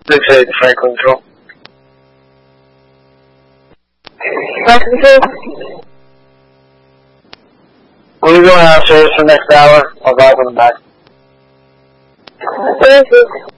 6-8 flight control. We'll be going out service for the next hour. I'll drive them back. Thank you.